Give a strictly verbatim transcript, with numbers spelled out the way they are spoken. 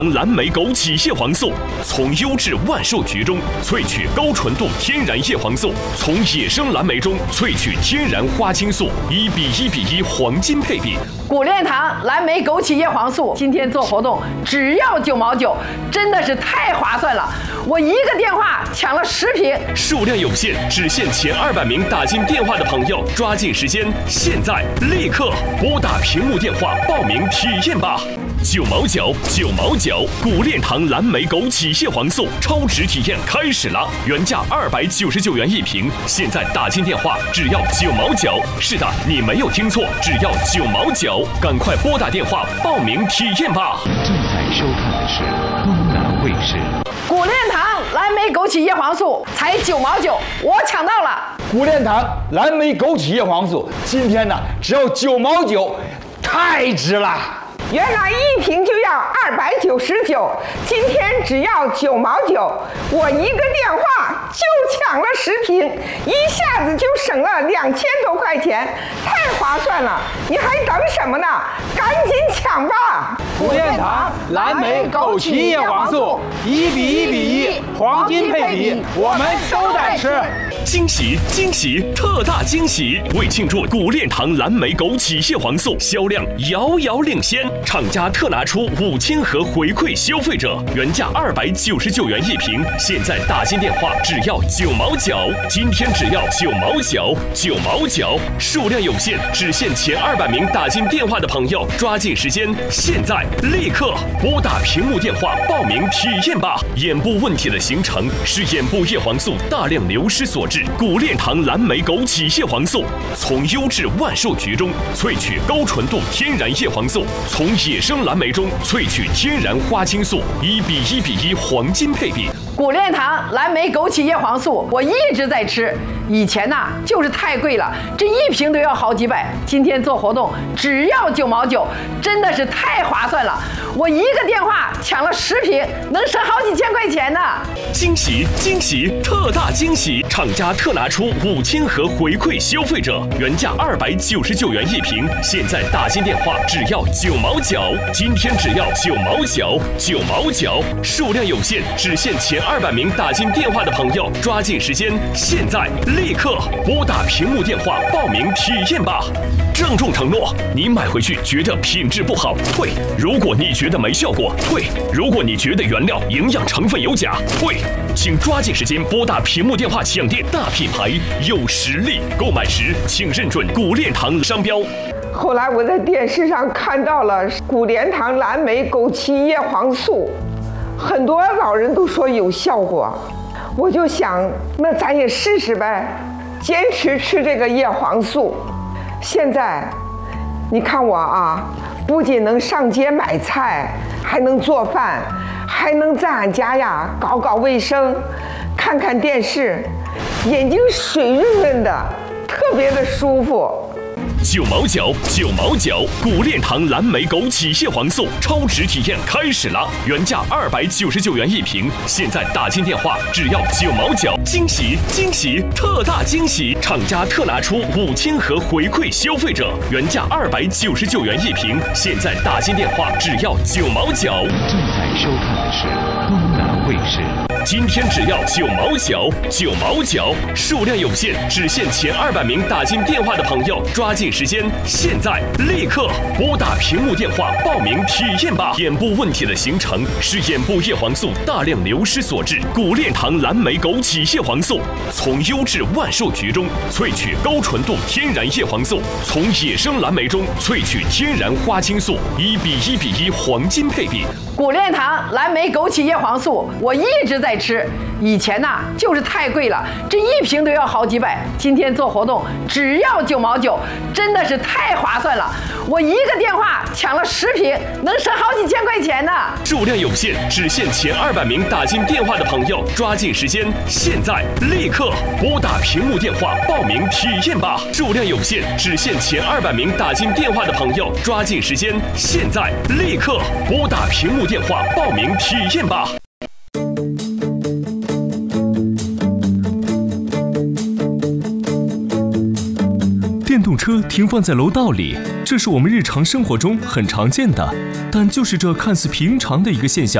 蓝莓枸杞叶黄素，从优质万寿菊中萃取高纯度天然叶黄素，从野生蓝莓中萃取天然花青素，一比一比一黄金配比。 谷链堂蓝莓枸杞叶黄素今天做活动只要九毛九，真的是太划算了！我一个电话抢了十瓶， 数量有限，只限前二百名打进电话的朋友，抓紧时间，现在立刻拨打屏幕电话报名体验吧！九毛九，九毛九，谷链堂蓝莓枸杞叶黄素超值体验开始了，原价二百九十九元一瓶，现在打进电话只要九毛九。是的，你没有听错，只要九毛九，赶快拨打电话报名体验吧！ 正在收看的是东南卫视。 谷链堂蓝莓枸杞叶黄素才九毛九，我抢到了！ 谷链堂蓝莓枸杞叶黄素今天呢只要九毛九，太值了！ 原来一瓶就要二百九十九，今天只要九毛九，我一个电话就抢了十瓶，一下子就省了两千多块钱，太划算了！你还等什么呢？赶紧抢吧！ 谷链堂蓝莓枸杞叶黄素，一比一比一，黄金配比，我们都在吃。 惊喜惊喜特大惊喜！为庆祝谷链堂蓝莓枸杞叶黄素销量遥遥领先，厂家特拿出五千盒回馈消费者，原价二百九十九元一瓶，现在打进电话只要九毛九，今天只要九毛九，九毛九，数量有限，只限前二百名打进电话的朋友，抓紧时间，现在立刻拨打屏幕电话报名体验吧！眼部问题的形成是眼部叶黄素大量流失所致。谷链堂蓝莓枸杞叶黄素，从优质万寿菊中萃取高纯度天然叶黄素，从野生蓝莓中萃取天然花青素，一比一比一黄金配比。 谷链堂蓝莓枸杞叶黄素我一直在吃，以前呐就是太贵了，这一瓶都要好几百，今天做活动只要九毛九，真的是太划算了！我一个电话抢了十瓶，能省好几千块钱呢！ 惊喜惊喜特大惊喜！厂家特拿出五千盒回馈消费者，原价二百九十九元一瓶，现在打进电话只要九毛九，今天只要九毛九，九毛九，数量有限，只限前二百名打进电话的朋友，抓紧时间，现在立刻拨打屏幕电话报名体验吧！郑重承诺，你买回去觉得品质不好退；如果你觉得没效果退；如果你觉得原料营养成分有假退。请抓紧时间拨打屏幕电话抢店，大品牌有实力，购买时请认准谷链堂商标。 后来我在电视上看到了谷链堂蓝莓枸杞叶黄素，很多老人都说有效果，我就想那咱也试试呗，坚持吃这个叶黄素。现在你看我啊，不仅能上街买菜，还能做饭，还能在俺家呀搞搞卫生，看看电视，眼睛水润润的，特别的舒服。 九毛九，九毛九，谷链堂蓝莓枸杞叶黄素超值体验开始了，原价二百九十九元一瓶，现在打进电话只要九毛九，惊喜惊喜特大惊喜！厂家特拿出五千盒回馈消费者，原价二百九十九元一瓶，现在打进电话只要九毛九。 正在收看的是东南卫视。 今天只要九毛九，九毛九，数量有限，只限前二百名打进电话的朋友，抓紧时间，现在立刻拨打屏幕电话报名体验吧！眼部问题的形成是眼部叶黄素大量流失所致。谷链堂蓝莓枸杞叶黄素，从优质万寿菊中萃取高纯度天然叶黄素，从野生蓝莓中萃取天然花青素，一比一比一黄金配比。 谷链堂蓝莓枸杞叶黄素我一直在吃，以前呐就是太贵了，这一瓶都要好几百，今天做活动只要九毛九，真的是太划算了！我一个电话抢了十瓶，能省好几千块钱呢！ 数量有限，只限前二百名打进电话的朋友，抓紧时间，现在立刻拨打屏幕电话报名体验吧！数量有限，只限前二百名打进电话的朋友，抓紧时间，现在立刻拨打屏幕电话报名体验吧！ 电动车停放在楼道里，这是我们日常生活中很常见的，但就是这看似平常的一个现象，